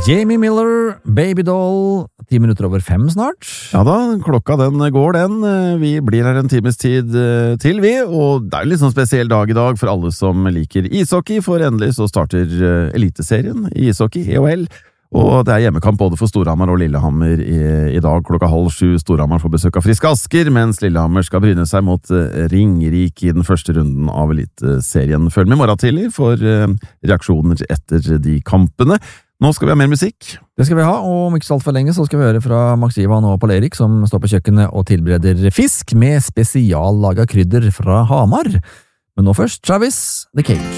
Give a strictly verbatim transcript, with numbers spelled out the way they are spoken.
Jamie Miller, Babydoll, ti minutter over fem snart. Ja da, klokka den går den. Vi blir her en times tid til vi, og det er en litt sånn spesiell dag i dag for alle som liker ishockey, for endelig så starter eliteserien i ishockey, E H L. Og det er hjemmekamp både for Storhamar og Lillehammer i, i dag klokka halv sju. Storhamar får besøk av Frisk Asker, mens Lillehammer skal bryne seg mot Ringerike i den første runden av eliteserien. Følg med i morgen tidlig for reaksjoner etter de kampene. Nå skal vi ha mer musikk. Det skal vi ha, og om ikke så alt for lenge så skal vi høre fra Max Ivan og Paul Erik, som står på kjøkkenet og tilbereder fisk med spesiallaga krydder fra Hamar. Men nå først, Travis, The Cage.